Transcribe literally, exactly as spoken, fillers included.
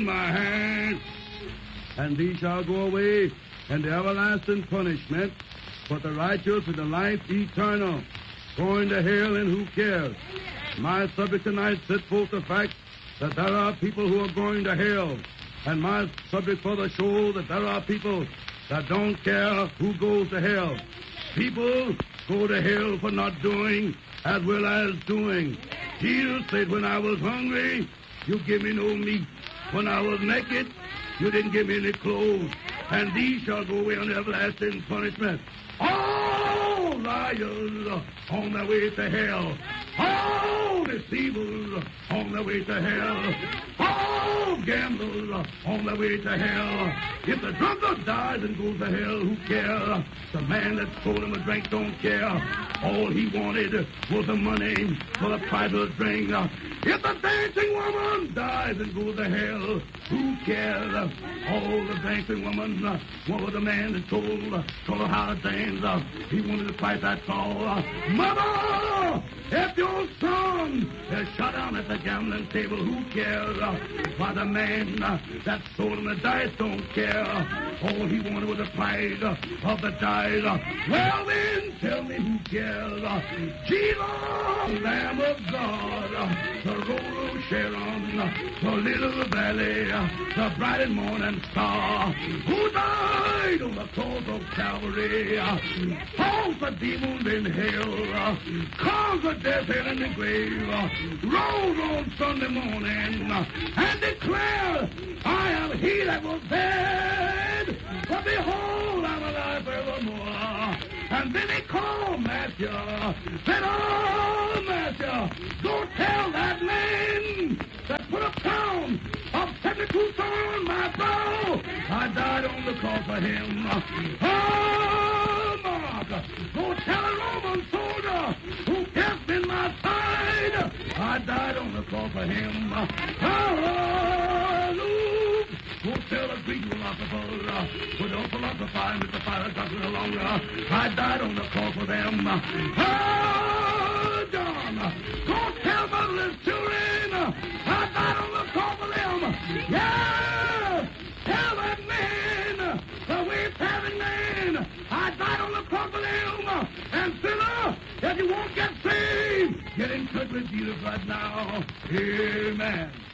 my hand. And these shall go away into everlasting punishment, but the righteous into life eternal. Going to hell, and who cares? My subject tonight sets forth the fact that there are people who are going to hell. And my subject for the show that there are people that don't care who goes to hell. People go to hell for not doing as well as doing. Jesus said, when I was hungry, you give me no meat. When I was naked, you didn't give me any clothes. And these shall go away on everlasting punishment. All liars on their way to hell. All deceivers on their way to hell. All gamblers on their way to hell. If the drunkard dies and goes to hell, who cares? The man that sold him a drink don't care. All he wanted was the money for the price of the drink. If the dancing woman dies and goes to hell, who cares? All the dancing woman wanted the man that told, told her how to dance. He wanted the price, that's all. Mother, if your son is shut down at the gambling table, who cares? Why, the man that sold him the dice don't care. All he wanted was the price of the dice. Well, then, tell me who cares? Jesus, Lamb of God, the Road of Sharon, the Little Valley, the bright and morning star, who died on the cross of Calvary, falls the demons in hell, caused the death, hell, and the grave, rose on Sunday morning, and declared, I am he that was dead, but behold, I'm alive forevermore. And then he called Matthew, said, oh, Matthew, go tell that man that put a pound of seventy-two stone on my brow. I died on the cross for him. Oh, Mark, go tell a Roman soldier who pierced in my side. I died on the cross for him. Hallelujah. Go tell a Greek philosopher who don't philosophize with the fire doctrine no longer. I died on the cross for them. Oh, John, go tell motherless children. I died on the cross for them. Yeah, tell that man, the waste-having man. I died on the cross for them. And sinner, if you won't get saved, get in touch with Jesus right now. Amen.